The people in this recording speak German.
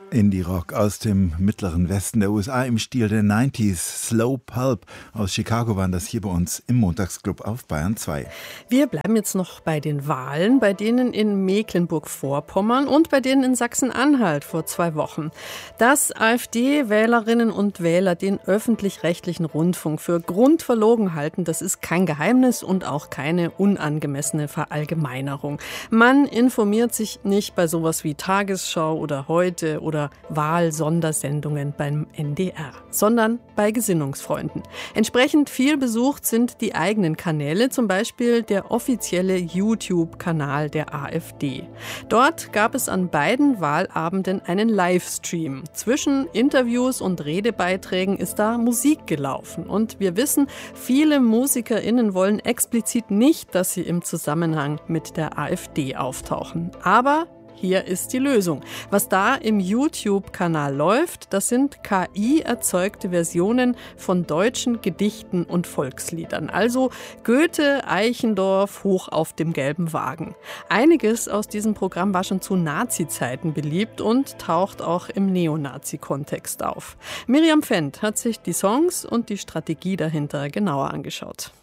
Indie-Rock aus dem mittleren Westen der USA im Stil der 90s. Slow Pulp aus Chicago waren das hier bei uns im Montagsclub auf Bayern 2. Wir bleiben jetzt noch bei den Wahlen, bei denen in Mecklenburg-Vorpommern und bei denen in Sachsen-Anhalt vor 2 Wochen. Dass AfD-Wählerinnen und Wähler den öffentlich-rechtlichen Rundfunk für grundverlogen halten, das ist kein Geheimnis und auch keine unangemessene Verallgemeinerung. Man informiert sich nicht bei sowas wie Tagesschau oder Heute oder Wahlsondersendungen beim NDR, sondern bei Gesinnungsfreunden. Entsprechend viel besucht sind die eigenen Kanäle, zum Beispiel der offizielle YouTube-Kanal der AfD. Dort gab es an beiden Wahlabenden einen Livestream. Zwischen Interviews und Redebeiträgen ist da Musik gelaufen. Und wir wissen, viele MusikerInnen wollen explizit nicht, dass sie im Zusammenhang mit der AfD auftauchen. Aber hier ist die Lösung. Was da im YouTube-Kanal läuft, das sind KI-erzeugte Versionen von deutschen Gedichten und Volksliedern. Also Goethe, Eichendorff, hoch auf dem gelben Wagen. Einiges aus diesem Programm war schon zu Nazi-Zeiten beliebt und taucht auch im Neonazi-Kontext auf. Miriam Fendt hat sich die Songs und die Strategie dahinter genauer angeschaut.